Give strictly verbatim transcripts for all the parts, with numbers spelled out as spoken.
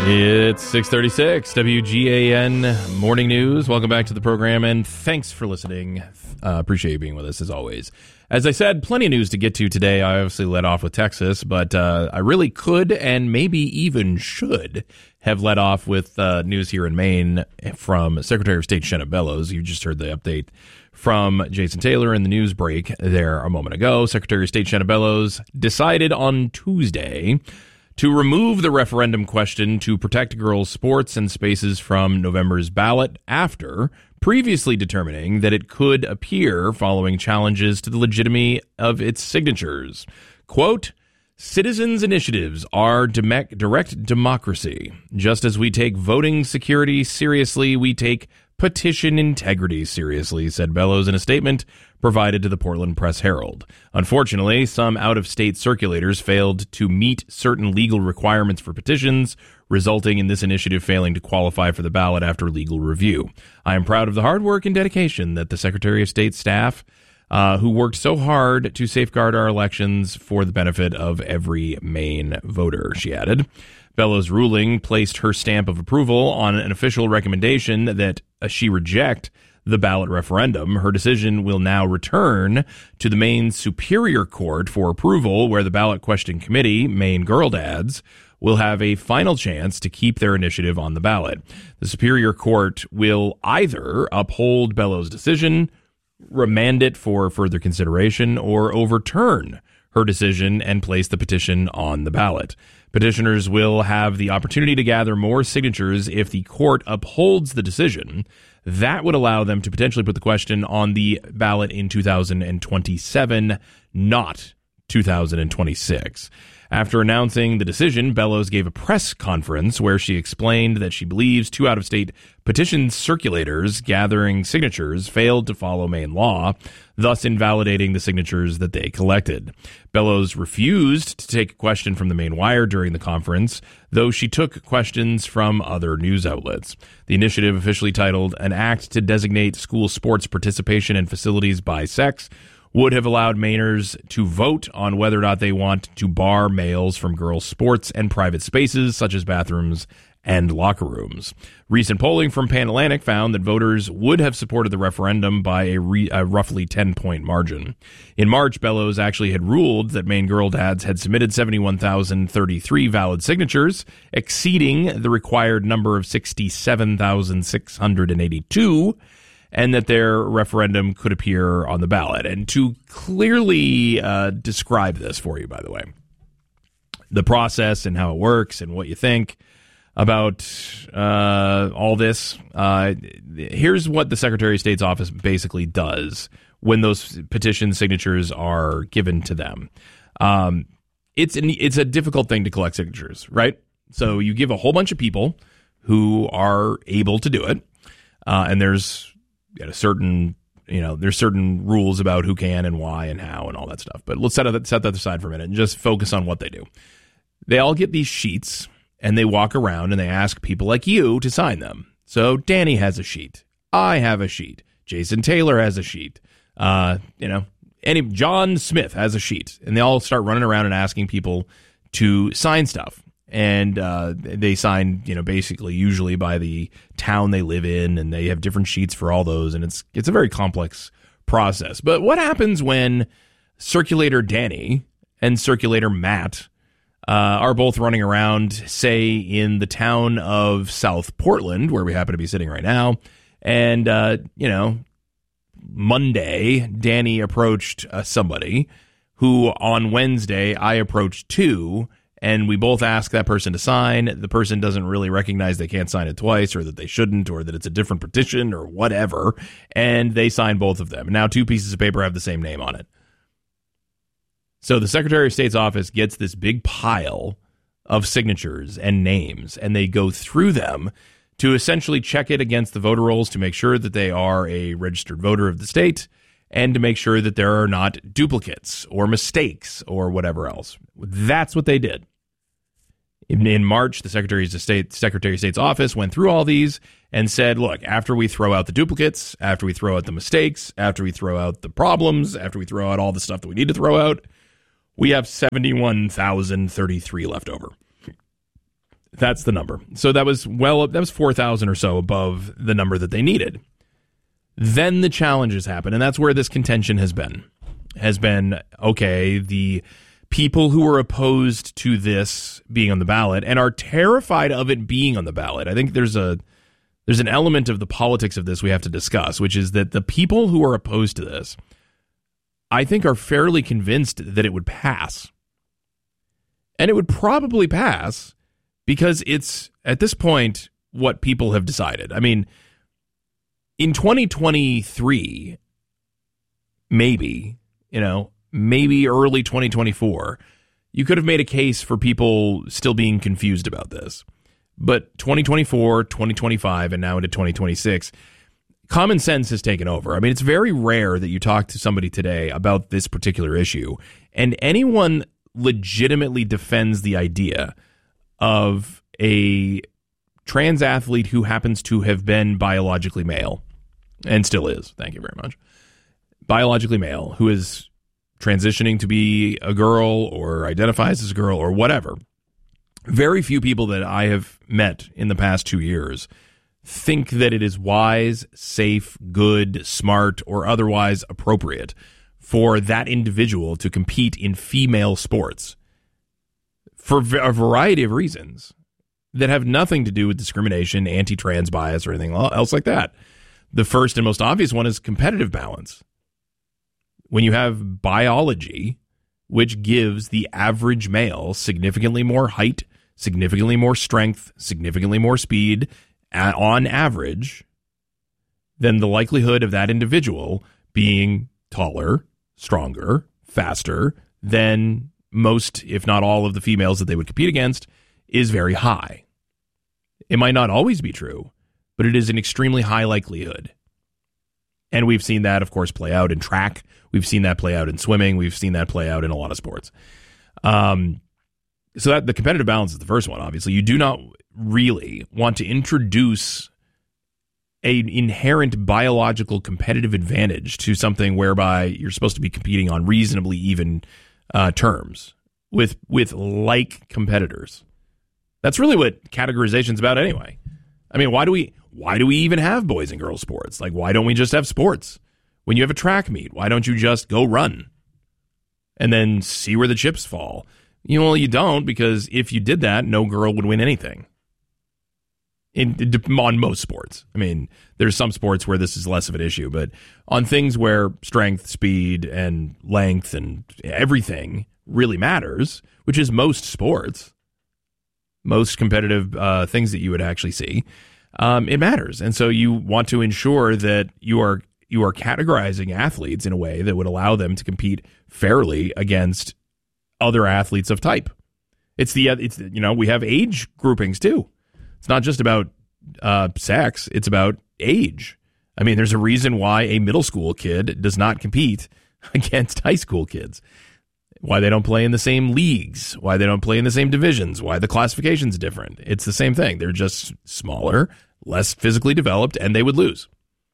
It's six thirty-six, W G A N Morning News. Welcome back to the program, and thanks for listening. Uh, appreciate you being with us, as always. As I said, plenty of news to get to today. I obviously led off with Texas, but uh, I really could and maybe even should have led off with uh, news here in Maine from Secretary of State Shenna Bellows. You just heard the update from Jason Taylor in the news break there a moment ago. Secretary of State Shenna Bellows decided on Tuesday to remove the referendum question to protect girls' sports and spaces from November's ballot after previously determining that it could appear following challenges to the legitimacy of its signatures. Quote, "Citizens' initiatives are dem- direct democracy. Just as we take voting security seriously, we take petition integrity seriously," said Bellows in a statement provided to the Portland Press-Herald. Unfortunately, some out-of-state circulators failed to meet certain legal requirements for petitions, resulting in this initiative failing to qualify for the ballot after legal review. I am proud of the hard work and dedication that the Secretary of State staff, uh, who worked so hard to safeguard our elections for the benefit of every Maine voter, she added. Bellows' ruling placed her stamp of approval on an official recommendation that uh, she reject the ballot referendum. Her decision will now return to the Maine Superior Court for approval, where the ballot question committee, Maine Girl Dads, will have a final chance to keep their initiative on the ballot. The Superior Court will either uphold Bellows' decision, remand it for further consideration, or overturn her decision and place the petition on the ballot. Petitioners will have the opportunity to gather more signatures if the court upholds the decision. That would allow them to potentially put the question on the ballot in two thousand twenty-seven, not two thousand twenty-six. After announcing the decision, Bellows gave a press conference where she explained that she believes two out-of-state petition circulators gathering signatures failed to follow Maine law, thus invalidating the signatures that they collected. Bellows refused to take a question from the Maine Wire during the conference, though she took questions from other news outlets. The initiative, officially titled An Act to Designate School Sports Participation in Facilities by Sex, would have allowed Mainers to vote on whether or not they want to bar males from girls' sports and private spaces, such as bathrooms and locker rooms. Recent polling from Pan Atlantic found that voters would have supported the referendum by a, re, a roughly ten-point margin. In March, Bellows actually had ruled that Maine Girl Dads had submitted seventy-one thousand thirty-three valid signatures, exceeding the required number of sixty-seven thousand six hundred eighty-two, and that their referendum could appear on the ballot. And to clearly uh, describe this for you, by the way, the process and how it works and what you think about uh, all this, uh, here's what the Secretary of State's office basically does when those petition signatures are given to them. Um, it's an, it's a difficult thing to collect signatures, right? So you give a whole bunch of people who are able to do it, uh, and there's at a certain, you know, there's certain rules about who can and why and how and all that stuff. But let's set that, set that aside for a minute and just focus on what they do. They all get these sheets and they walk around and they ask people like you to sign them. So Danny has a sheet. I have a sheet. Jason Taylor has a sheet. Uh, you know, any John Smith has a sheet, and they all start running around and asking people to sign stuff. And uh, they sign, you know, basically usually by the town they live in, and they have different sheets for all those, and it's it's a very complex process. But what happens when Circulator Danny and Circulator Matt uh, are both running around, say, in the town of South Portland, where we happen to be sitting right now, and, uh, you know, Monday, Danny approached uh, somebody who on Wednesday I approached too, and we both ask that person to sign. The person doesn't really recognize they can't sign it twice, or that they shouldn't, or that it's a different petition or whatever, and they sign both of them. Now two pieces of paper have the same name on it. So the Secretary of State's office gets this big pile of signatures and names, and they go through them to essentially check it against the voter rolls to make sure that they are a registered voter of the state, and to make sure that there are not duplicates or mistakes or whatever else. That's what they did. In, in March, the Secretary of State, Secretary of State's office went through all these and said, look, after we throw out the duplicates, after we throw out the mistakes, after we throw out the problems, after we throw out all the stuff that we need to throw out, we have seventy-one thousand thirty-three left over. That's the number. So that was well, that was four thousand or so above the number that they needed. Then the challenges happen, and that's where this contention has been. Has been, okay, the people who are opposed to this being on the ballot and are terrified of it being on the ballot. I think there's a there's an element of the politics of this we have to discuss, which is that the people who are opposed to this, I think, are fairly convinced that it would pass. And it would probably pass because it's, at this point, what people have decided. I mean, in twenty twenty-three, maybe, you know, maybe early twenty twenty-four, you could have made a case for people still being confused about this. But twenty twenty-four, twenty twenty-five, and now into twenty twenty-six, common sense has taken over. I mean, it's very rare that you talk to somebody today about this particular issue, and anyone legitimately defends the idea of a trans athlete who happens to have been biologically male, and still is, thank you very much, biologically male, who is transitioning to be a girl or identifies as a girl or whatever. Very few people that I have met in the past two years think that it is wise, safe, good, smart, or otherwise appropriate for that individual to compete in female sports for a variety of reasons that have nothing to do with discrimination, anti-trans bias, or anything else like that. The first and most obvious one is competitive balance. When you have biology, which gives the average male significantly more height, significantly more strength, significantly more speed on average, then the likelihood of that individual being taller, stronger, faster than most, if not all, of the females that they would compete against is very high. It might not always be true, but it is an extremely high likelihood. And we've seen that, of course, play out in track. We've seen that play out in swimming. We've seen that play out in a lot of sports. Um, so that the competitive balance is the first one, obviously. You do not really want to introduce an inherent biological competitive advantage to something whereby you're supposed to be competing on reasonably even uh, terms with with like competitors. That's really what categorization is about anyway. I mean, why do we why do we even have boys and girls sports? Like, why don't we just have sports? When you have a track meet, why don't you just go run and then see where the chips fall? You know, well, you don't, because if you did that, no girl would win anything. In, on most sports. I mean, there's some sports where this is less of an issue, but on things where strength, speed, and length and everything really matters, which is most sports, most competitive uh, things that you would actually see, um, it matters. And so you want to ensure that you are you are categorizing athletes in a way that would allow them to compete fairly against other athletes of type. It's the it's you know we have age groupings too. It's not just about uh, sex. It's about age. I mean, there's a reason why a middle school kid does not compete against high school kids. Why they don't play in the same leagues. Why they don't play in the same divisions. Why the classification's different. It's the same thing. They're just smaller, less physically developed, and they would lose.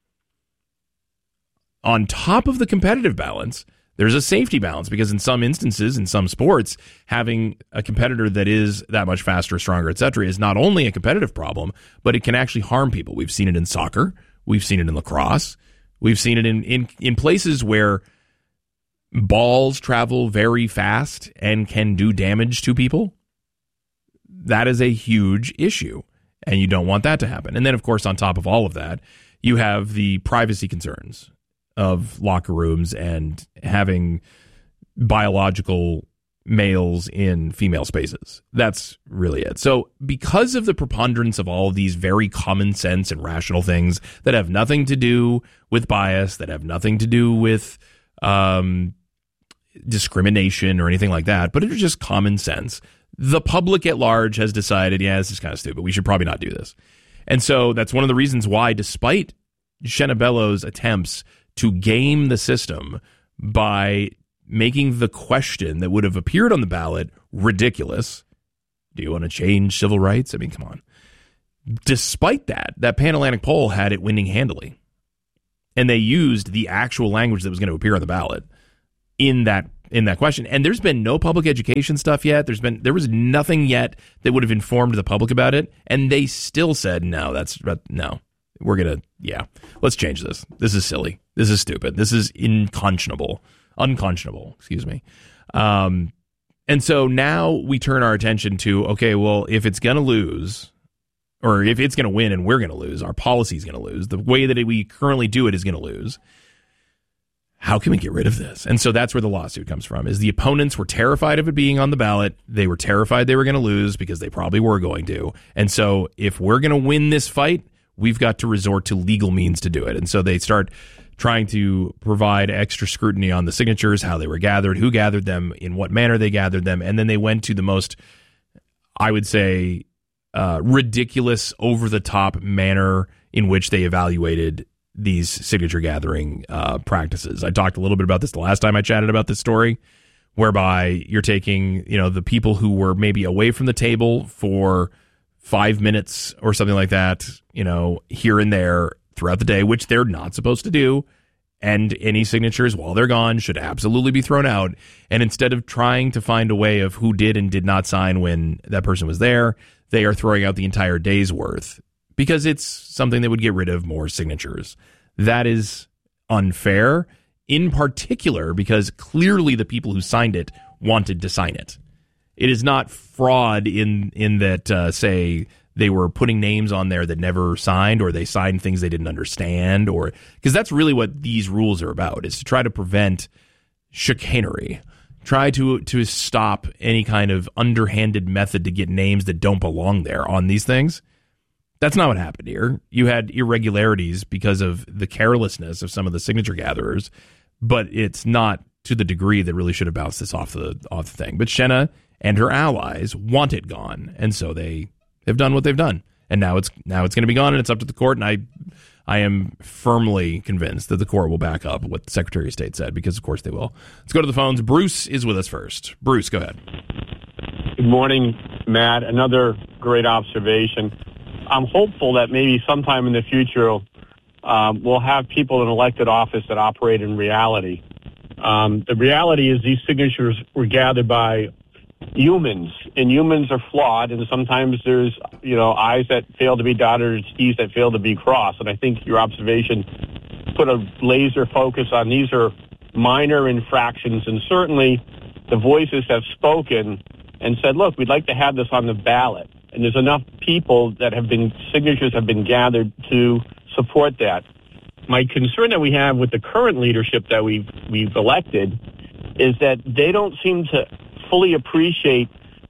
On top of the competitive balance, there's a safety balance, because in some instances, in some sports, having a competitor that is that much faster, stronger, et cetera, is not only a competitive problem, but it can actually harm people. We've seen it in soccer. We've seen it in lacrosse. We've seen it in, in, in places where balls travel very fast and can do damage to people. That is a huge issue, and you don't want that to happen. And then, of course, on top of all of that, you have the privacy concerns of locker rooms and having biological males in female spaces. That's really it. So because of the preponderance of all of these very common sense and rational things that have nothing to do with bias, that have nothing to do with um, discrimination or anything like that, but it's just common sense, the public at large has decided, yeah, this is kind of stupid. We should probably not do this. And so that's one of the reasons why, despite Shenna Bellows' attempts to game the system by making the question that would have appeared on the ballot ridiculous. Do you want to change civil rights? I mean, come on. Despite that, that Pan-Atlantic poll had it winning handily. And they used the actual language that was going to appear on the ballot in that in that question. And there's been no public education stuff yet. There's been there was nothing yet that would have informed the public about it, and they still said no. That's no. We're gonna yeah. Let's change this. This is silly. This is stupid. This is unconscionable. Unconscionable. Excuse me. Um, and so now we turn our attention to okay. Well, if it's gonna lose, or if it's gonna win and we're gonna lose, our policy is gonna lose. The way that we currently do it is gonna lose. How can we get rid of this? And so that's where the lawsuit comes from, is the opponents were terrified of it being on the ballot. They were terrified they were going to lose because they probably were going to. And so if we're going to win this fight, we've got to resort to legal means to do it. And so they start trying to provide extra scrutiny on the signatures, how they were gathered, who gathered them, in what manner they gathered them. And then they went to the most, I would say, uh, ridiculous, over-the-top manner in which they evaluated these signature gathering uh, practices. I talked a little bit about this the last time I chatted about this story, whereby you're taking, you know, the people who were maybe away from the table for five minutes or something like that, you know, here and there throughout the day, which they're not supposed to do. And any signatures while they're gone should absolutely be thrown out. And instead of trying to find a way of who did and did not sign when that person was there, they are throwing out the entire day's worth, because it's something that would get rid of more signatures. That is unfair, in particular because clearly the people who signed it wanted to sign it. It is not fraud in in that, uh, say, they were putting names on there that never signed, or they signed things they didn't understand, or because that's really what these rules are about, is to try to prevent chicanery. Try to to stop any kind of underhanded method to get names that don't belong there on these things. That's not what happened here. You had irregularities because of the carelessness of some of the signature gatherers, but it's not to the degree that really should have bounced this off the off the thing. But Shenna and her allies want it gone, and so they have done what they've done. And now it's now it's going to be gone, and it's up to the court. And I I am firmly convinced that the court will back up what the Secretary of State said, because of course they will. Let's go to the phones. Bruce is with us first. Bruce, go ahead. Good morning, Matt. Another great observation. I'm hopeful that maybe sometime in the future um, we'll have people in elected office that operate in reality. Um, the reality is these signatures were gathered by humans, and humans are flawed, and sometimes there's, you know, I's that fail to be dotted, T's that fail to be crossed. And I think your observation put a laser focus on these are minor infractions, and certainly the voices have spoken and said, look, we'd like to have this on the ballot. And there's enough people that have been, signatures have been gathered to support that. My concern that we have with the current leadership that we've, we've elected is that they don't seem to fully appreciate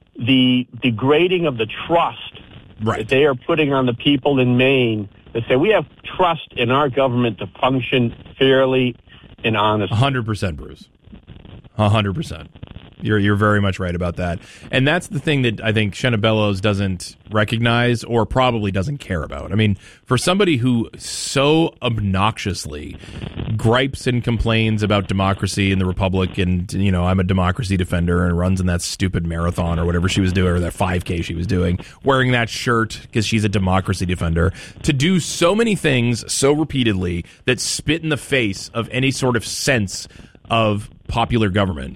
the degrading of the trust right. that they are putting on the people in Maine that say we have trust in our government to function fairly and honestly. one hundred percent, Bruce. one hundred percent. You're you're very much right about that. And that's the thing that I think Shenna Bellows doesn't recognize, or probably doesn't care about. I mean, for somebody who so obnoxiously gripes and complains about democracy and the republic, and, you know, I'm a democracy defender, and runs in that stupid marathon or whatever she was doing, or that five K she was doing, wearing that shirt because she's a democracy defender, to do so many things so repeatedly that spit in the face of any sort of sense of popular government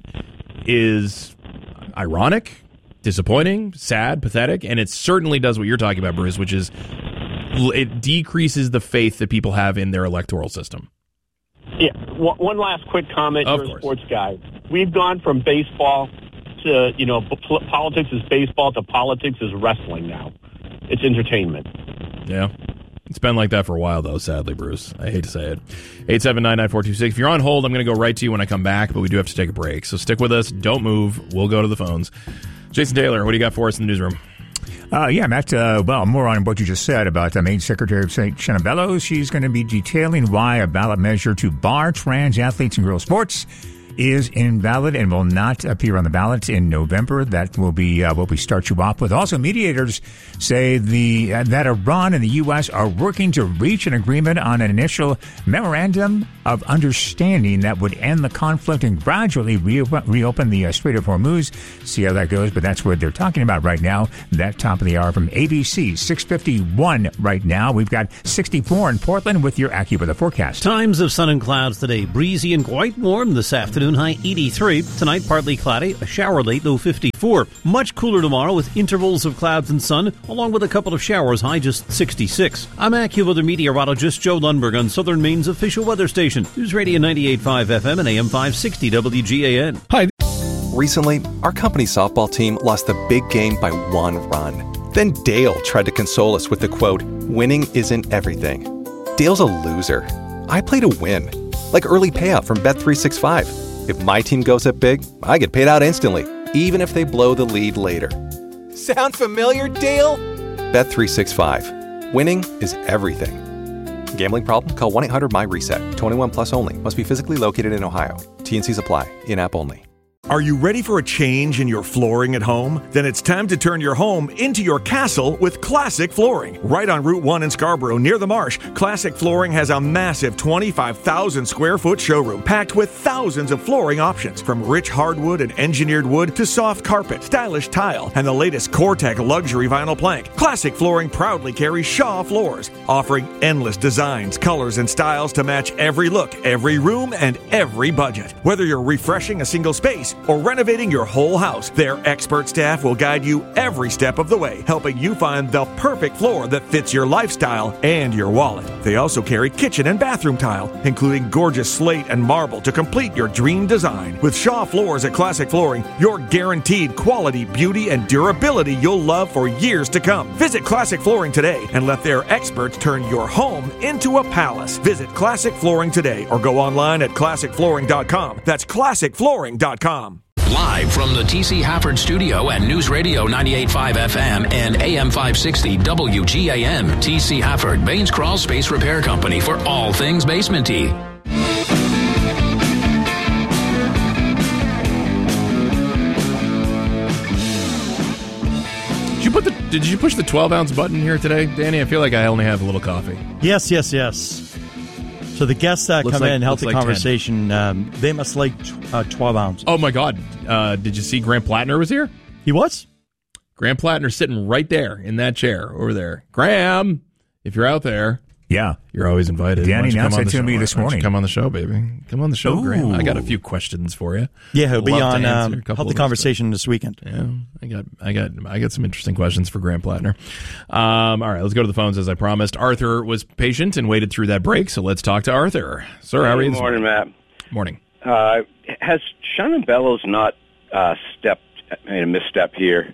is ironic, disappointing, sad, pathetic, and it certainly does what you're talking about, Bruce, which is it decreases the faith that people have in their electoral system. Yeah, one last quick comment. Of You're course. a sports guy. We've gone from baseball to, you know, politics is baseball to politics is wrestling now. It's entertainment. Yeah. It's been like that for a while, though, sadly, Bruce. I hate to say it. eight seven nine, nine four two six. If you're on hold, I'm going to go right to you when I come back, but we do have to take a break. So stick with us. Don't move. We'll go to the phones. Jason Taylor, what do you got for us in the newsroom? Uh, yeah, Matt, uh, well, more on what you just said about uh, Maine Secretary of State Shenna Bellows. She's going to be detailing why a ballot measure to bar trans athletes in girls' sports is invalid and will not appear on the ballot in November. That will be uh, what we start you off with. Also, mediators say the uh, that Iran and the U S are working to reach an agreement on an initial memorandum of understanding that would end the conflict and gradually re- reopen the uh, Strait of Hormuz. See how that goes, but that's what they're talking about right now. That top of the hour from A B C, six fifty-one right now. We've got sixty-four in Portland with your AccuWeather forecast. Times of sun and clouds today. Breezy and quite warm this afternoon. afternoon, high eighty-three. Tonight, partly cloudy, a shower late, low fifty-four. Much cooler tomorrow with intervals of clouds and sun, along with a couple of showers, high just sixty-six. I'm AccuWeather meteorologist Joe Lundberg on Southern Maine's official weather station, News Radio ninety-eight point five F M and A M five sixty W G A N. Hi. Recently, our company softball team lost the big game by one run. Then Dale tried to console us with the quote, "Winning isn't everything." Dale's a loser. I play to win. Like early payout from Bet three sixty-five. If my team goes up big, I get paid out instantly, even if they blow the lead later. Sound familiar, Dale? Bet three sixty-five. Winning is everything. Gambling problem? Call one eight hundred M Y reset. twenty-one plus only. Must be physically located in Ohio. T N Cs apply. In-app only. Are you ready for a change in your flooring at home? Then it's time to turn your home into your castle with Classic Flooring. Right on Route one in Scarborough, near the marsh, Classic Flooring has a massive twenty-five thousand square foot showroom packed with thousands of flooring options, from rich hardwood and engineered wood to soft carpet, stylish tile, and the latest Core-Tech luxury vinyl plank. Classic Flooring proudly carries Shaw floors, offering endless designs, colors, and styles to match every look, every room, and every budget. Whether you're refreshing a single space or renovating your whole house, their expert staff will guide you every step of the way, helping you find the perfect floor that fits your lifestyle and your wallet. They also carry kitchen and bathroom tile, including gorgeous slate and marble to complete your dream design. With Shaw Floors at Classic Flooring, you're guaranteed quality, beauty, and durability you'll love for years to come. Visit Classic Flooring today and let their experts turn your home into a palace. Visit Classic Flooring today or go online at classic flooring dot com. That's classic flooring dot com. Live from the T C Hafford Studio at News Radio ninety-eight point five F M and A M five sixty W G A N. T C Hafford, Baines Crawl Space Repair Company for all things basement-y. Did you put the? Did you push the twelve ounce button here today, Danny? I feel like I only have a little coffee. Yes, yes, yes. So the guests that Looks come like- in, healthy looks like conversation, um, they must like tw- uh, twelve ounces. Oh my God! Uh, did you see Grant Plattner was here? He was? Graham Plattner sitting right there in that chair over there. Graham, if you're out there, Yeah. you're always invited. Danny Why don't you announced come on that the to show? me this Why don't you morning. Come on the show, baby. Come on the show, Ooh. Graham. I got a few questions for you. Yeah, he'll be Love to on answer um, a couple healthy of those. conversation this weekend. Yeah, I got, I got, I got some interesting questions for Graham Plattner. Um, all right, let's go to the phones as I promised. Arthur was patient and waited through that break, so let's talk to Arthur. Sir, how are you? Good this morning, Matt. Morning. Uh, has Shannon Bellows not uh, stepped, made a misstep here?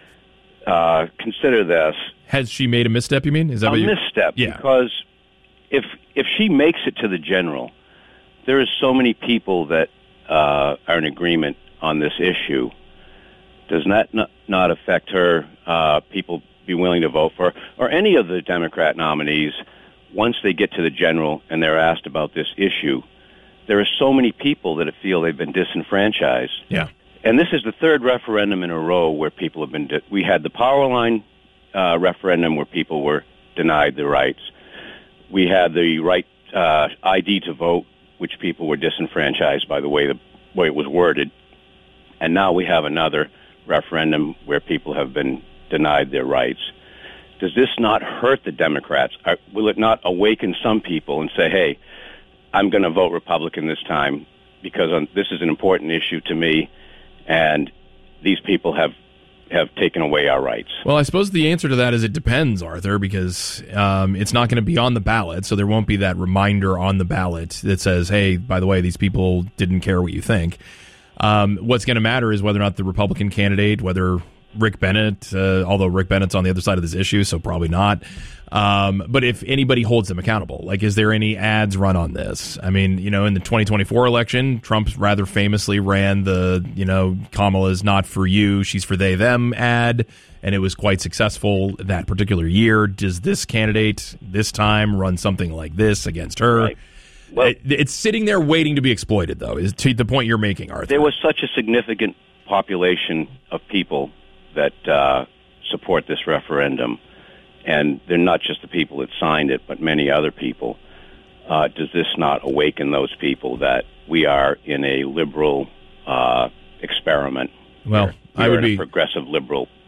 Uh, consider this. Has she made a misstep, you mean? Is that a what you misstep, Yeah. because if if she makes it to the general, there is so many people that uh, are in agreement on this issue. Does that not, not affect her? Uh, people be willing to vote for her, or any of the Democrat nominees once they get to the general and they're asked about this issue? There are so many people that feel they've been disenfranchised. Yeah. And this is the third referendum in a row where people have been. Di- we had the power line uh, referendum where people were denied the rights. We had the right uh, I D to vote, which people were disenfranchised by the way the way it was worded. And now we have another referendum where people have been denied their rights. Does this not hurt the Democrats? Are, will it not awaken some people and say, hey, I'm going to vote Republican this time because um, this is an important issue to me, and these people have have taken away our rights? Well, I suppose the answer to that is it depends, Arthur, because um, it's not going to be on the ballot, so there won't be that reminder on the ballot that says, hey, by the way, these people didn't care what you think. Um, what's going to matter is whether or not the Republican candidate, whether Rick Bennett, uh, although Rick Bennett's on the other side of this issue, so probably not. Um, but if anybody holds them accountable, like, is there any ads run on this? I mean, you know, in the twenty twenty-four election, Trump rather famously ran the, you know, Kamala's not for you, she's for they, them ad, and it was quite successful that particular year. Does this candidate this time run something like this against her? Right. Well, it, it's sitting there waiting to be exploited, though, is to the point you're making, Arthur. there was such a significant population of people that uh, support this referendum, and they're not just the people that signed it, but many other people. Uh, does this not awaken those people that we are in a liberal uh, experiment? Well, We're I would in be a progressive liberal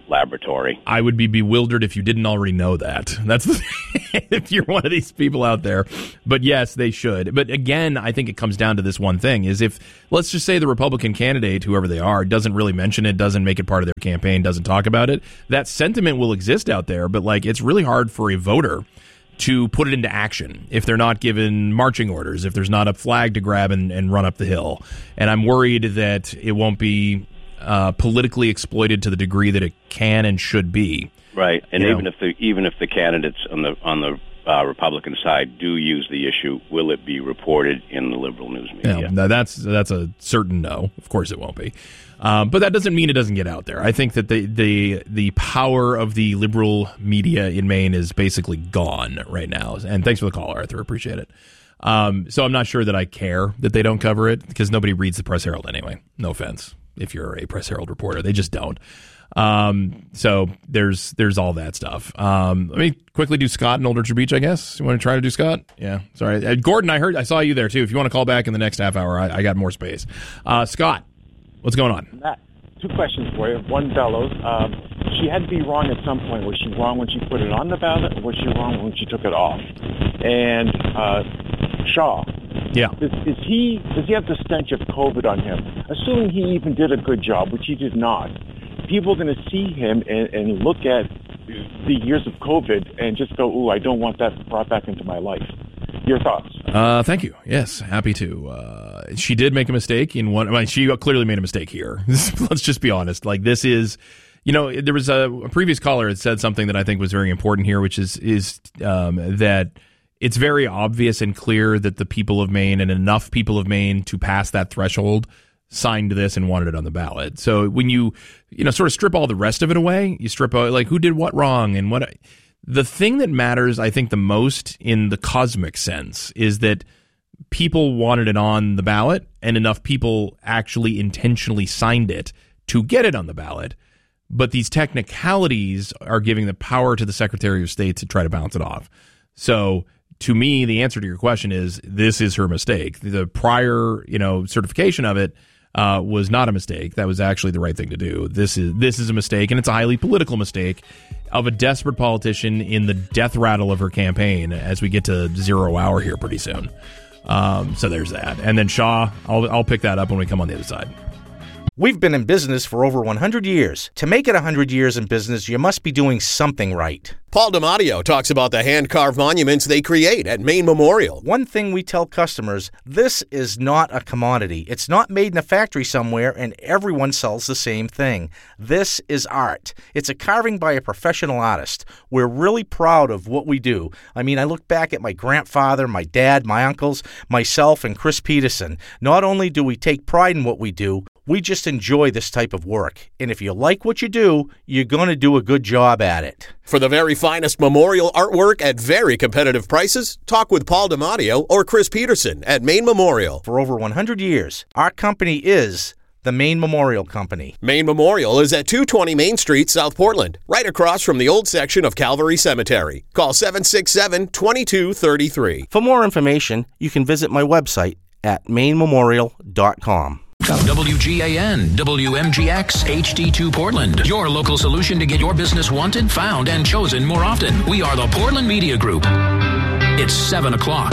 laboratory. I would be bewildered if you didn't already know that. That's the if you're one of these people out there. But yes, they should. But again, I think it comes down to this one thing: is if, let's just say, the Republican candidate, whoever they are, doesn't really mention it, doesn't make it part of their campaign, doesn't talk about it, that sentiment will exist out there. But like, it's really hard for a voter to put it into action if they're not given marching orders, if there's not a flag to grab and, and run up the hill. And I'm worried that it won't be uh, politically exploited to the degree that it can and should be. Right, and You even know? if the even if the candidates on the on the uh, Republican side do use the issue, will it be reported in the liberal news media? Yeah, no, that's that's a certain no. Of course, it won't be. Um, but that doesn't mean it doesn't get out there. I think that the, the the power of the liberal media in Maine is basically gone right now. And thanks for the call, Arthur. Appreciate it. Um, so I'm not sure that I care that they don't cover it, because nobody reads the Press Herald anyway. No offense if you're a Press Herald reporter. They just don't. Um, so there's there's all that stuff. Um, let me quickly do Scott in Old Orchard Beach, I guess. You want to try to do Scott? Yeah, sorry. Uh, Gordon, I heard, I saw you there too. If you want to call back in the next half hour, I, I got more space. Uh, Scott, what's going on? Matt, two questions for you. One, Bellows. Um, she had to be wrong at some point. Was she wrong when she put it on the ballot, or was she wrong when she took it off? And uh, Shaw. Yeah. Is, is he? Does he have the stench of COVID on him? Assuming he even did a good job, which he did not. People are going to see him and, and look at the years of COVID and just go, "Ooh, I don't want that brought back into my life." Your thoughts? Uh, thank you. Yes, happy to. Uh, she did make a mistake in one. I mean, she clearly made a mistake here. Let's just be honest. Like, this is, you know, there was a, a previous caller had said something that I think was very important here, which is is um, that it's very obvious and clear that the people of Maine, and enough people of Maine to pass that threshold, signed this and wanted it on the ballot. So when you, you know, sort of strip all the rest of it away, you strip out, like, who did what wrong and what. The thing that matters, I think, the most in the cosmic sense is that people wanted it on the ballot, and enough people actually intentionally signed it to get it on the ballot. But these technicalities are giving the power to the Secretary of State to try to bounce it off. So to me, the answer to your question is this is her mistake. The prior, you know, certification of it uh, was not a mistake. That was actually the right thing to do. This is this is a mistake, and it's a highly political mistake of a desperate politician in the death rattle of her campaign as we get to zero hour here pretty soon. Um, so there's that. And then Shaw, I'll, I'll pick that up when we come on the other side. We've been in business for over one hundred years. To make it one hundred years in business, you must be doing something right. Paul DiMatteo talks about the hand-carved monuments they create at Maine Memorial. One thing we tell customers, this is not a commodity. It's not made in a factory somewhere and everyone sells the same thing. This is art. It's a carving by a professional artist. We're really proud of what we do. I mean, I look back at my grandfather, my dad, my uncles, myself, and Chris Peterson. Not only do we take pride in what we do, we just enjoy this type of work. And if you like what you do, you're going to do a good job at it. For the very finest memorial artwork at very competitive prices, talk with Paul DiMatteo or Chris Peterson at Maine Memorial. For over one hundred years, our company is the Maine Memorial Company. Maine Memorial is at two twenty Main Street, South Portland, right across from the old section of Calvary Cemetery. Call seven six seven, two two three three. For more information, you can visit my website at maine memorial dot com. W G A N, W M G X, H D two Portland. Your local solution to get your business wanted, found, and chosen more often. We are the Portland Media Group. It's seven o'clock.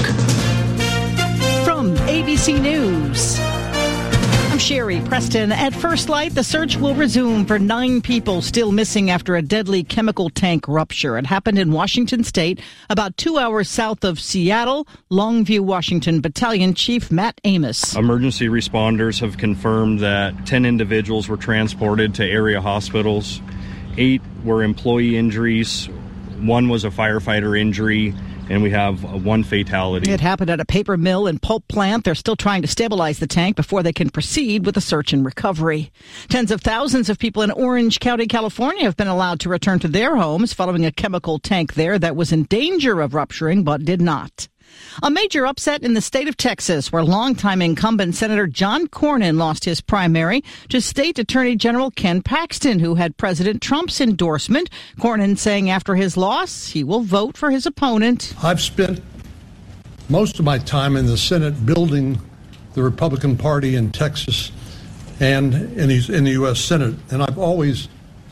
From A B C News, I'm Sherry Preston. At first light, the search will resume for nine people still missing after a deadly chemical tank rupture. It happened in Washington State, about two hours south of Seattle. Longview, Washington Battalion Chief Matt Amos. Emergency responders have confirmed that ten individuals were transported to area hospitals. Eight were employee injuries. One was a firefighter injury. And we have one fatality. It happened at a paper mill and pulp plant. They're still trying to stabilize the tank before they can proceed with the search and recovery. Tens of thousands of people in Orange County, California have been allowed to return to their homes following a chemical tank there that was in danger of rupturing but did not. A major upset in the state of Texas, where longtime incumbent Senator John Cornyn lost his primary to State Attorney General Ken Paxton, who had President Trump's endorsement. Cornyn saying after his loss, he will vote for his opponent. I've spent most of my time in the Senate building the Republican Party in Texas and in the, in the U S Senate, and I've always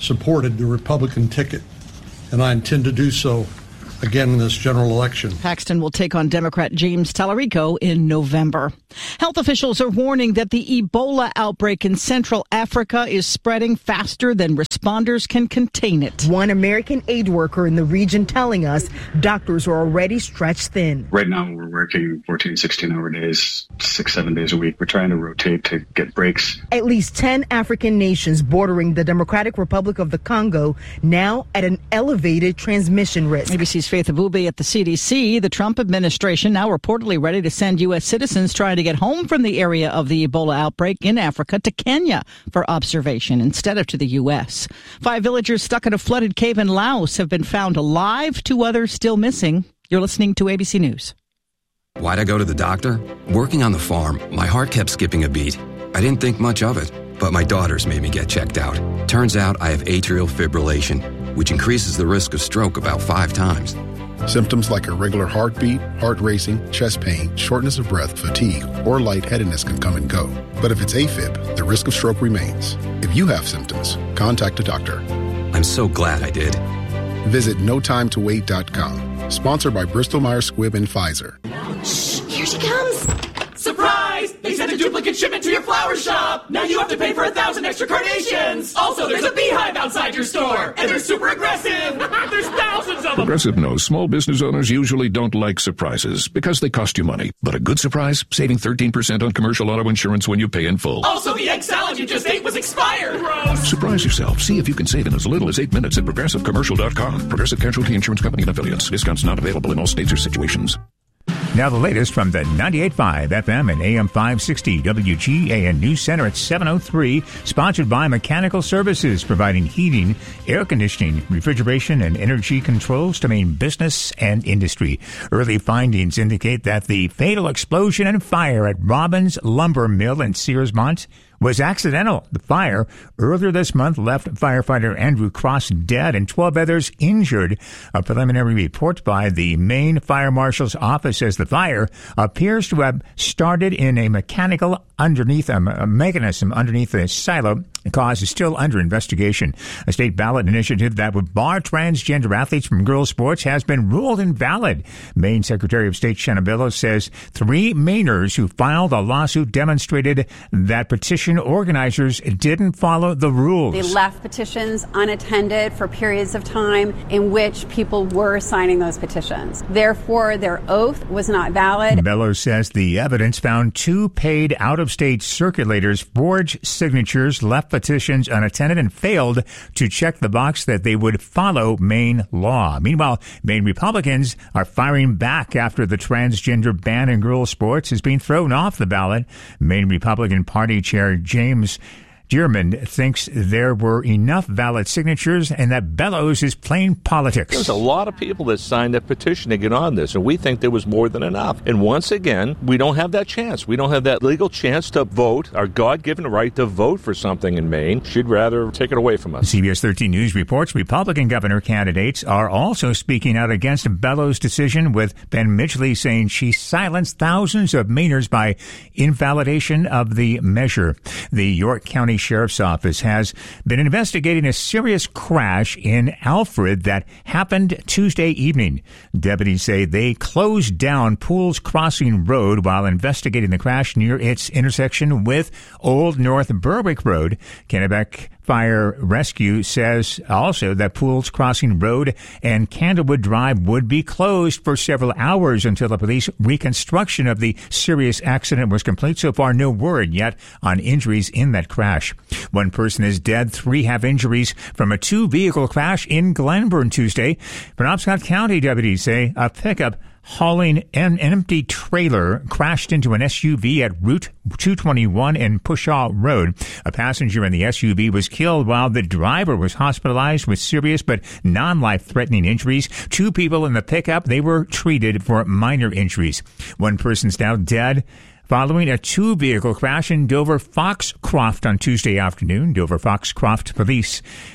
supported the Republican ticket, and I intend to do so again in this general election. Paxton will take on Democrat James Tallarico in November. Health officials are warning that the Ebola outbreak in Central Africa is spreading faster than responders can contain it. One American aid worker in the region telling us doctors are already stretched thin. Right now we're working fourteen, sixteen hour days, six, seven days a week. We're trying to rotate to get breaks. At least ten African nations bordering the Democratic Republic of the Congo now at an elevated transmission risk. A B C's Faith Abubi at the C D C. The Trump administration now reportedly ready to send U S citizens trying to get home from the area of the Ebola outbreak in Africa to Kenya for observation instead of to the U S. Five villagers stuck in a flooded cave in Laos have been found alive, two others still missing. You're listening to A B C News. Why'd I go to the doctor? Working on the farm, my heart kept skipping a beat. I didn't think much of it, but my daughters made me get checked out. Turns out I have atrial fibrillation, which increases the risk of stroke about five times. Symptoms like irregular heartbeat, heart racing, chest pain, shortness of breath, fatigue, or lightheadedness can come and go. But if it's AFib, the risk of stroke remains. If you have symptoms, contact a doctor. I'm so glad I did. Visit no time to wait dot com. Sponsored by Bristol Myers Squibb and Pfizer. Shh, here she comes. Surprise! They sent a duplicate shipment to your flower shop. Now you have to pay for a thousand extra carnations. Also, there's a beehive outside your store. And they're super aggressive. There's thousands of them. Progressive knows small business owners usually don't like surprises because they cost you money. But a good surprise? Saving thirteen percent on commercial auto insurance when you pay in full. Also, the egg salad you just ate was expired. Gross. Surprise yourself. See if you can save in as little as eight minutes at progressive commercial dot com. Progressive Casualty Insurance Company and affiliates. Discounts not available in all states or situations. Now the latest from the ninety-eight point five F M and A M five sixty W G A N News Center at seven oh three, sponsored by Mechanical Services, providing heating, air conditioning, refrigeration, and energy controls to Maine business and industry. Early findings indicate that the fatal explosion and fire at Robbins Lumber Mill in Searsmont was accidental. The fire earlier this month left firefighter Andrew Cross dead and twelve others injured. A preliminary report by the Maine Fire Marshal's office says the fire appears to have started in a mechanical underneath a, a mechanism underneath a silo. The cause is still under investigation. A state ballot initiative that would bar transgender athletes from girls' sports has been ruled invalid. Maine Secretary of State Shanna Bellows says three Mainers who filed a lawsuit demonstrated that petition organizers didn't follow the rules. They left petitions unattended for periods of time in which people were signing those petitions. Therefore, their oath was not valid. Bellows says the evidence found two paid out-of-state circulators forged signatures, left petitions unattended, and failed to check the box that they would follow Maine law. Meanwhile, Maine Republicans are firing back after the transgender ban in girls' sports has been thrown off the ballot. Maine Republican Party Chair James Dearman thinks there were enough valid signatures and that Bellows is playing politics. There's a lot of people that signed a petition to get on this, and we think there was more than enough. And once again, we don't have that chance. We don't have that legal chance to vote, our God-given right to vote for something in Maine. She'd rather take it away from us. C B S thirteen News reports Republican governor candidates are also speaking out against Bellows' decision, with Ben Midgley saying she silenced thousands of Mainers by invalidation of the measure. The York County Sheriff's Office has been investigating a serious crash in Alfred that happened Tuesday evening. Deputies say they closed down Pools Crossing Road while investigating the crash near its intersection with Old North Berwick Road. Kennebec Fire Rescue says also that Pools Crossing Road and Candlewood Drive would be closed for several hours until the police reconstruction of the serious accident was complete. So far, no word yet on injuries in that crash. One person is dead. Three have injuries from a two-vehicle crash in Glenburn Tuesday. Penobscot County deputies say a pickup hauling an empty trailer crashed into an S U V at Route two twenty-one and Pushaw Road. A passenger in the S U V was killed while the driver was hospitalized with serious but non-life-threatening injuries. Two people in the pickup, they were treated for minor injuries. One person's now dead following a two-vehicle crash in Dover Foxcroft on Tuesday afternoon. Dover Foxcroft police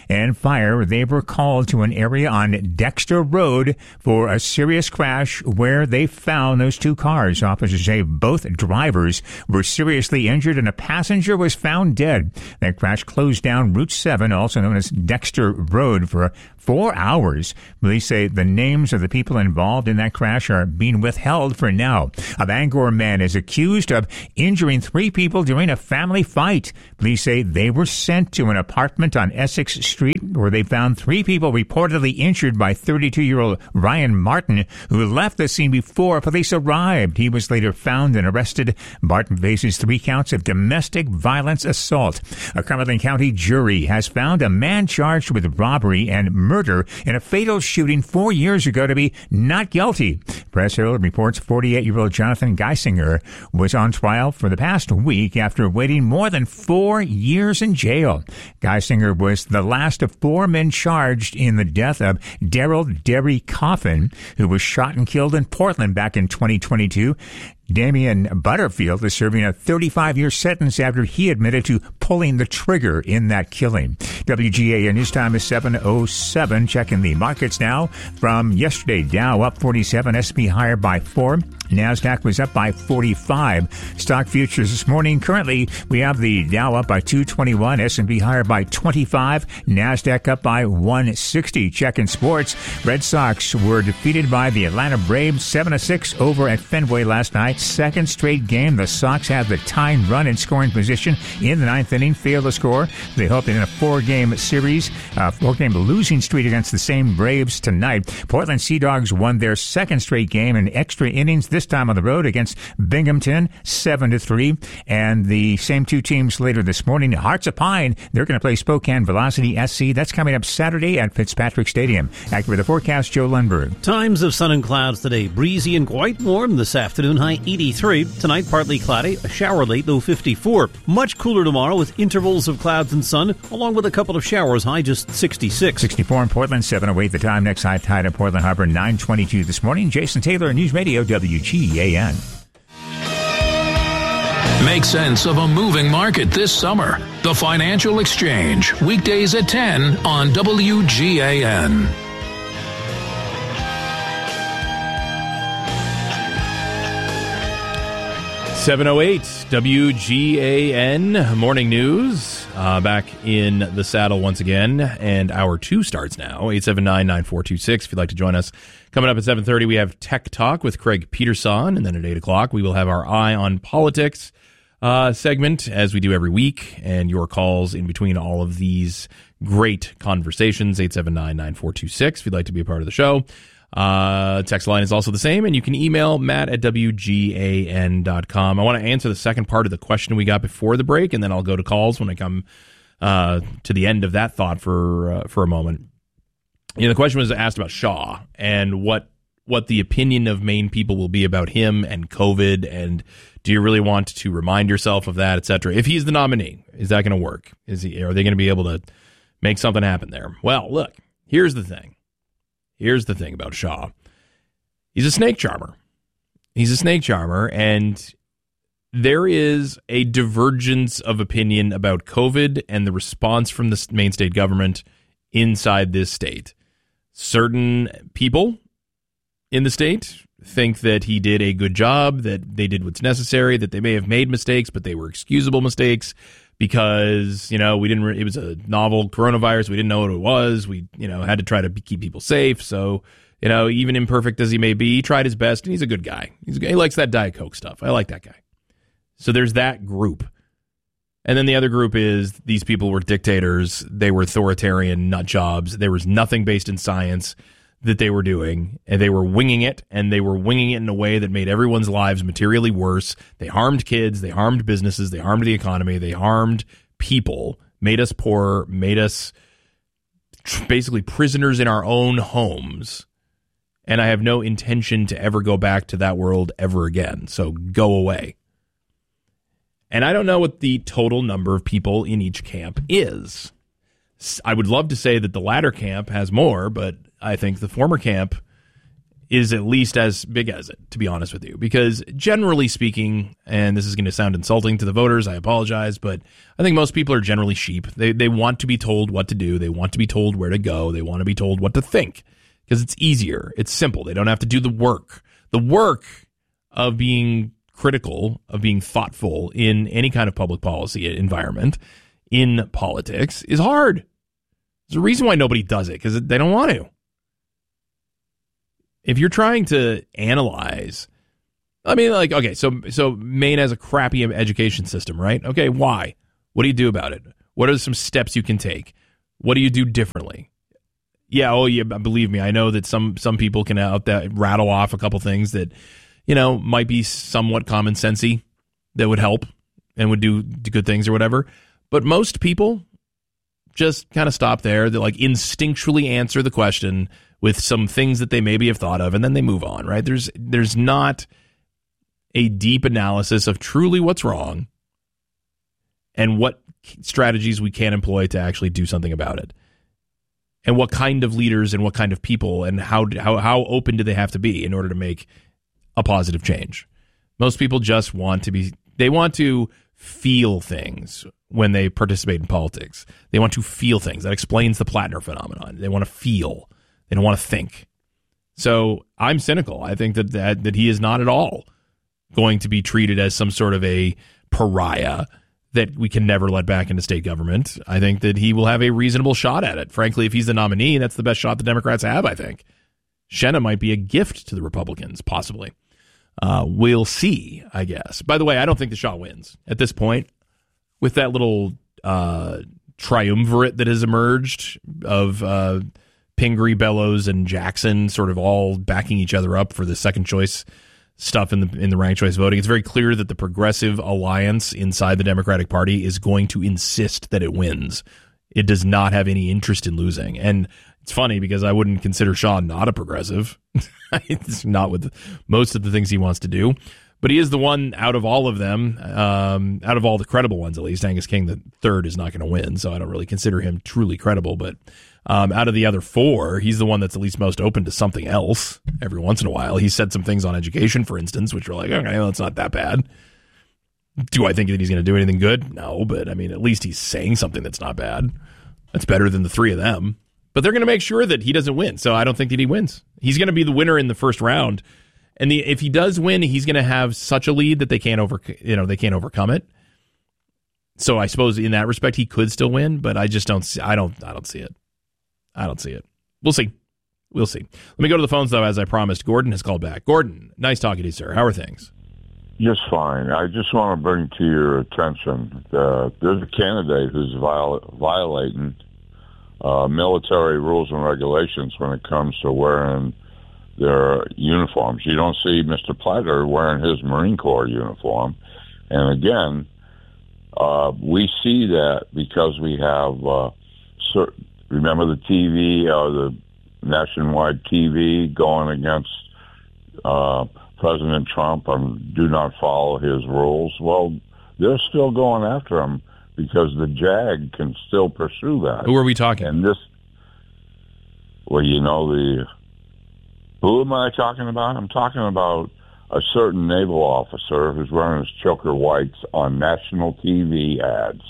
and fire. They were called to an area on Dexter Road for a serious crash where they found those two cars. Officers say both drivers were seriously injured and a passenger was found dead. That crash closed down Route seven, also known as Dexter Road, for four hours. Police say the names of the people involved in that crash are being withheld for now. A Bangor man is accused of injuring three people during a family fight. Police say they were sent to an apartment on Essex Street where they found three people reportedly injured by thirty-two-year-old Ryan Martin, who left the scene before police arrived. He was later found and arrested. Martin faces three counts of domestic violence assault. A Cumberland County jury has found a man charged with robbery and murder in a fatal shooting four years ago to be not guilty. Press Herald reports forty-eight-year-old Jonathan Geisinger was on trial for the past week after waiting more than four years in jail. Geisinger was the last of four men charged in the death of Daryl Derry Coffin, who was shot and killed in Portland back in twenty twenty-two. Damian Butterfield is serving a thirty-five-year sentence after he admitted to pulling the trigger in that killing. W G A N News Time is seven oh seven. Checking the markets now. From yesterday, Dow up forty-seven, S and P higher by four. NASDAQ was up by forty-five. Stock futures this morning. Currently, we have the Dow up by two twenty-one, S and P higher by twenty-five, NASDAQ up by one sixty. Checking sports. Red Sox were defeated by the Atlanta Braves seven to six over at Fenway last night. Second straight game, the Sox have the tying run in scoring position in the ninth inning, failed to score. They hope in a four-game series, uh, four-game losing streak against the same Braves tonight. Portland Sea Dogs won their second straight game in extra innings, this time on the road against Binghamton, seven to three. And the same two teams later this morning, Hearts of Pine, they're going to play Spokane Velocity S C. That's coming up Saturday at Fitzpatrick Stadium. Accurate the forecast, Joe Lundberg. Times of sun and clouds today. Breezy and quite warm this afternoon, high eighty-three. Tonight, partly cloudy, a shower late, low fifty-four. Much cooler tomorrow with intervals of clouds and sun, along with a couple of showers, high just sixty-six. sixty-four in Portland, seven oh eight the time. Next high tide at Portland Harbor, nine twenty-two this morning. Jason Taylor, News Radio, W G A N. Make sense of a moving market this summer. The Financial Exchange, weekdays at ten on W G A N. seven oh eight W G A N Morning News. Uh, back in the saddle once again, and hour two starts now. eight seven nine, nine four two six if you'd like to join us. Coming up at seven thirty, we have Tech Talk with Craig Peterson, and then at eight o'clock, we will have our Eye on Politics uh, segment, as we do every week, and your calls in between all of these great conversations. eight seven nine, nine four two six if you'd like to be a part of the show. Uh, text line is also the same, and you can email Matt at W G A N dot com. I want to answer the second part of the question we got before the break, and then I'll go to calls when I come uh, to the end of that thought for uh, for a moment. You know, the question was asked about Shaw and what what the opinion of Maine people will be about him and COVID, and do you really want to remind yourself of that, et cetera. If he's the nominee, is that going to work? Is he? Are they going to be able to make something happen there? Well, look, here's the thing. Here's the thing about Shaw. He's a snake charmer. He's a snake charmer, and there is a divergence of opinion about COVID and the response from the Maine state government inside this state. Certain people in the state think that he did a good job, that they did what's necessary, that they may have made mistakes, but they were excusable mistakes because, you know, we didn't, re- it was a novel coronavirus. We didn't know what it was. We, you know, had to try to be, keep people safe. So, you know, even imperfect as he may be, he tried his best, and he's a good guy. He's a, he likes that Diet Coke stuff. I like that guy. So there's that group. And then the other group is these people were dictators. They were authoritarian nut jobs. There was nothing based in science that they were doing, and they were winging it, and they were winging it in a way that made everyone's lives materially worse. They harmed kids, they harmed businesses, they harmed the economy, they harmed people, made us poorer, made us tr- basically prisoners in our own homes. And I have no intention to ever go back to that world ever again. So go away. And I don't know what the total number of people in each camp is. I would love to say that the latter camp has more, but I think the former camp is at least as big as it, to be honest with you. Because generally speaking, and this is going to sound insulting to the voters, I apologize, but I think most people are generally sheep. They they want to be told what to do. They want to be told where to go. They want to be told what to think because it's easier. It's simple. They don't have to do the work. The work of being critical, of being thoughtful in any kind of public policy environment, in politics, is hard. There's a reason why nobody does it, because they don't want to. If you're trying to analyze, I mean, like, okay, so so Maine has a crappy education system, right? Okay, why? What do you do about it? What are some steps you can take? What do you do differently? Yeah, oh, yeah, believe me, I know that some some people can out that rattle off a couple things that, you know, might be somewhat common sensey that would help and would do, do good things or whatever. But most people just kind of stop there. They like instinctually answer the question with some things that they maybe have thought of, and then they move on, right? There's there's not a deep analysis of truly what's wrong and what strategies we can employ to actually do something about it. And what kind of leaders and what kind of people and how how how open do they have to be in order to make a positive change? Most people just want to be, they want to feel things when they participate in politics. They want to feel things. That explains the Plattner phenomenon. They want to feel. They don't want to think. So I'm cynical. I think that, that that he is not at all going to be treated as some sort of a pariah that we can never let back into state government. I think that he will have a reasonable shot at it. Frankly, if he's the nominee, that's the best shot the Democrats have, I think. Shenna might be a gift to the Republicans, possibly. Uh, we'll see, I guess. By the way, I don't think the Shaw wins at this point. With that little uh, triumvirate that has emerged of uh, Pingree, Bellows, and Jackson sort of all backing each other up for the second choice stuff in the in the ranked choice voting, it's very clear that the Progressive Alliance inside the Democratic Party is going to insist that it wins. It does not have any interest in losing. And it's funny because I wouldn't consider Shaw not a progressive. It's not with most of the things he wants to do. But he is the one out of all of them, um, out of all the credible ones at least. Angus King, the third, is not going to win, so I don't really consider him truly credible. But um, out of the other four, he's the one that's at least most open to something else every once in a while. He said some things on education, for instance, which are like, okay, well, it's not that bad. Do I think that he's going to do anything good? No, but I mean, at least he's saying something that's not bad. That's better than the three of them. But they're going to make sure that he doesn't win, so I don't think that he wins. He's going to be the winner in the first round. And the, if he does win, he's going to have such a lead that they can't over, you know, they can't overcome it. So I suppose in that respect, he could still win, but I just don't see, I don't, I don't see it. I don't see it. We'll see. We'll see. Let me go to the phones though, as I promised. Gordon has called back. Gordon, nice talking to you, sir. How are things? Just fine. I just want to bring to your attention that there's a candidate who's viol- violating uh, military rules and regulations when it comes to wearing their uniforms. You don't see Mister Platter wearing his Marine Corps uniform. And again, uh, we see that because we have, uh, certain, remember the T V or the nationwide T V going against uh, President Trump and do not follow his rules? Well, they're still going after him because the JAG can still pursue that. Who are we talking? And this, well, you know, the... Who am I talking about? I'm talking about a certain naval officer who's wearing his choker whites on national T V ads.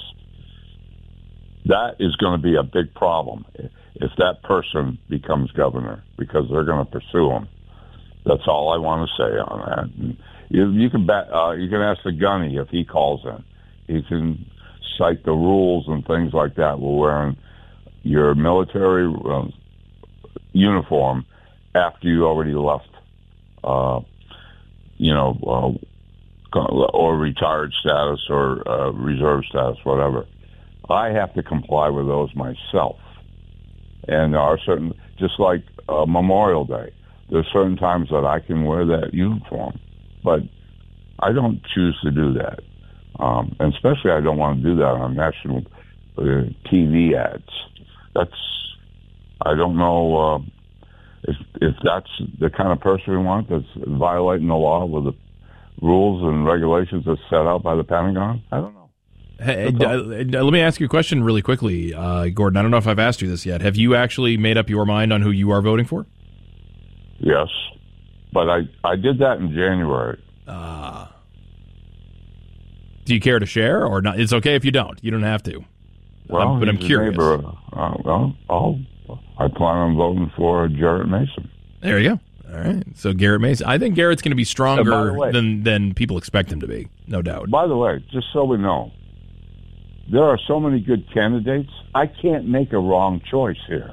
That is going to be a big problem if that person becomes governor because they're going to pursue him. That's all I want to say on that. And you, you can bet, uh, you can ask the gunny if he calls in. He can cite the rules and things like that. We're wearing your military uh, uniform after you already left, uh, you know, uh, or retired status or uh, reserve status, whatever. I have to comply with those myself. And there are certain, just like uh, Memorial Day, there's certain times that I can wear that uniform, but I don't choose to do that. Um, and especially I don't want to do that on national uh, T V ads. That's, I don't know... Uh, If if that's the kind of person we want that's violating the law with the rules and regulations that's set out by the Pentagon, I don't know. Hey, uh, let me ask you a question really quickly, uh, Gordon. I don't know if I've asked you this yet. Have you actually made up your mind on who you are voting for? Yes. But I, I did that in January. Uh, do you care to share or not? It's okay if you don't. You don't have to. Well, um, but I'm he's a curious. neighbor. Uh, well, I'll, I plan on voting for Garrett Mason. There you go. All right. So Garrett Mason. I think Garrett's going to be stronger way, than, than people expect him to be. No doubt. By the way, just so we know, there are so many good candidates, I can't make a wrong choice here.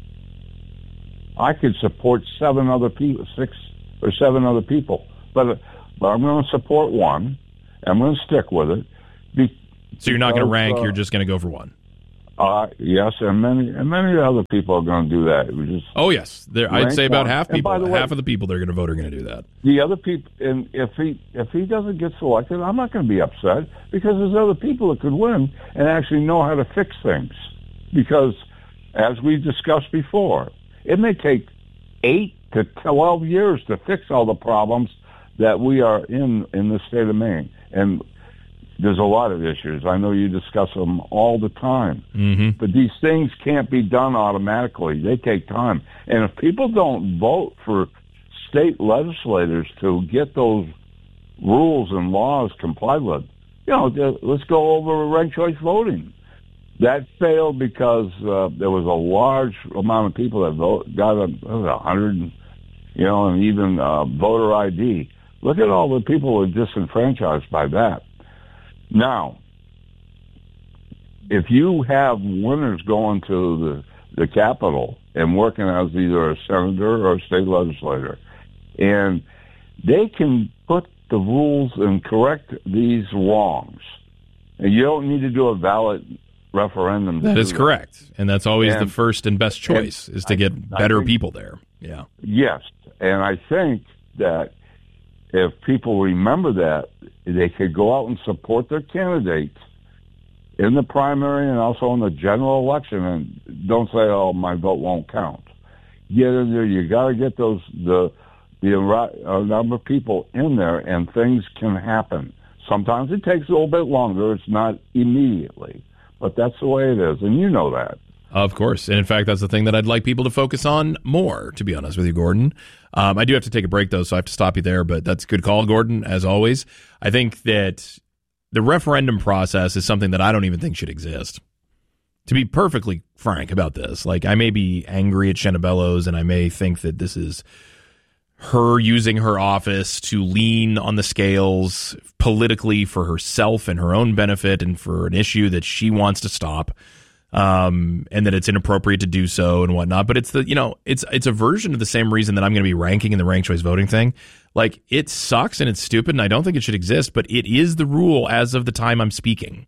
I could support seven other people, six or seven other people, but, but I'm going to support one. I'm going to stick with it. Be, so you're not going to rank, uh, you're just going to go for one? Uh, yes, and many and many other people are going to do that. We just oh, yes. There, I'd say about one. half people, way, half of the people that are going to vote are going to do that. The other people, and if he if he doesn't get selected, I'm not going to be upset because there's other people that could win and actually know how to fix things. Because, as we discussed before, it may take eight to twelve years to fix all the problems that we are in in the state of Maine. And there's a lot of issues. I know you discuss them all the time. Mm-hmm. But these things can't be done automatically. They take time. And if people don't vote for state legislators to get those rules and laws complied with, you know, let's go over ranked choice voting. That failed because uh, there was a large amount of people that vote, got a, a hundred, you know, and even uh, voter I D. Look at all the people who are disenfranchised by that. Now, if you have winners going to the, the Capitol and working as either a senator or a state legislator, and they can put the rules and correct these wrongs, and you don't need to do a ballot referendum. That is correct, and that's always and, the first and best choice, is to get I, better I think, people there. Yeah. Yes, and I think that if people remember that, they could go out and support their candidates in the primary and also in the general election, and don't say, "Oh, my vote won't count." Get in there. You got to get those the the uh, number of people in there, and things can happen. Sometimes it takes a little bit longer. It's not immediately, but that's the way it is, and you know that. Of course. And in fact, that's the thing that I'd like people to focus on more, to be honest with you, Gordon. Um, I do have to take a break, though, so I have to stop you there, but that's a good call, Gordon, as always. I think that the referendum process is something that I don't even think should exist. To be perfectly frank about this, like, I may be angry at Shenna Bellows, and I may think that this is her using her office to lean on the scales politically for herself and her own benefit and for an issue that she wants to stop. Um, and that it's inappropriate to do so and whatnot. But it's the, you know, it's, it's a version of the same reason that I'm going to be ranking in the ranked choice voting thing. Like, it sucks and it's stupid and I don't think it should exist, but it is the rule as of the time I'm speaking.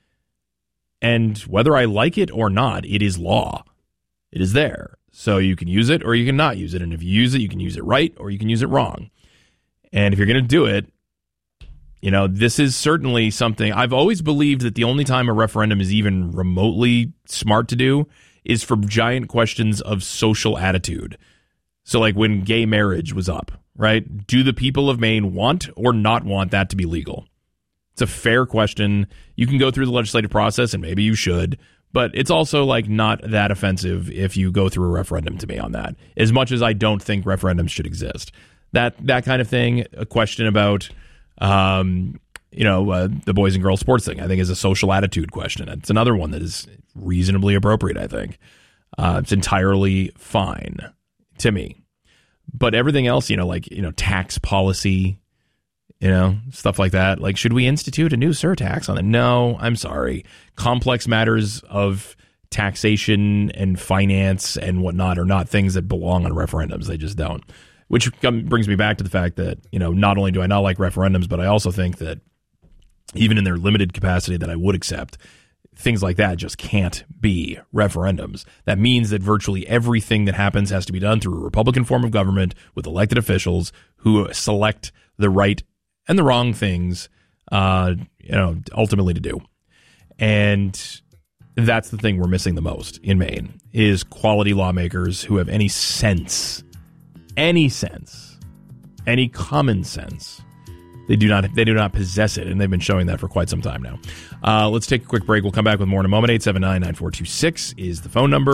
And whether I like it or not, it is law. It is there. So you can use it or you can not use it. And if you use it, you can use it right or you can use it wrong. And if you're going to do it, you know, this is certainly something I've always believed that the only time a referendum is even remotely smart to do is for giant questions of social attitude. So like when gay marriage was up, right? Do the people of Maine want or not want that to be legal? It's a fair question. You can go through the legislative process and maybe you should, but it's also like not that offensive if you go through a referendum to me on that, as much as I don't think referendums should exist. That, that kind of thing, a question about Um, you know, uh, the boys and girls sports thing, I think, is a social attitude question. It's another one that is reasonably appropriate, I think. Uh, it's entirely fine to me. But everything else, you know, like, you know, tax policy, you know, stuff like that. Like, should we institute a new surtax on it? No, I'm sorry. Complex matters of taxation and finance and whatnot are not things that belong on referendums. They just don't. Which brings me back to the fact that, you know, not only do I not like referendums, but I also think that even in their limited capacity that I would accept, things like that just can't be referendums. That means that virtually everything that happens has to be done through a Republican form of government with elected officials who select the right and the wrong things, uh, you know, ultimately to do. And that's the thing we're missing the most in Maine is quality lawmakers who have any sense Any sense, any common sense. They do not. They do not possess it, and they've been showing that for quite some time now. Uh, let's take a quick break. We'll come back with more in a moment. eight seven nine, nine four two six is the phone number.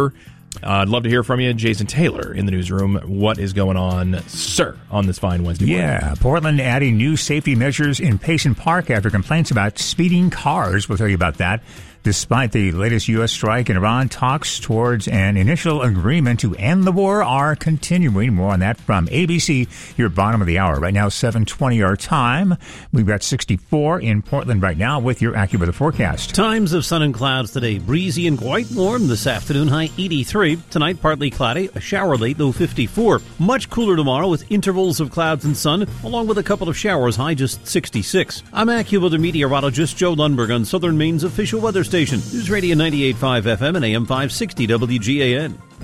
Uh, I'd love to hear from you, Jason Taylor, in the newsroom. What is going on, sir, on this fine Wednesday morning? Yeah, Portland adding new safety measures in Payson Park after complaints about speeding cars. We'll tell you about that. Despite the latest U S strike in Iran, talks towards an initial agreement to end the war are continuing. More on that from A B C, your bottom of the hour. Right now, seven twenty our time. We've got sixty-four in Portland right now with your AccuWeather forecast. Times of sun and clouds today. Breezy and quite warm this afternoon, high eighty-three. Tonight, partly cloudy. A shower late, low fifty-four. Much cooler tomorrow with intervals of clouds and sun, along with a couple of showers, high just sixty-six. I'm AccuWeather meteorologist Joe Lundberg on Southern Maine's official weather station. News Radio ninety-eight point five F M and A M five sixty W G A N.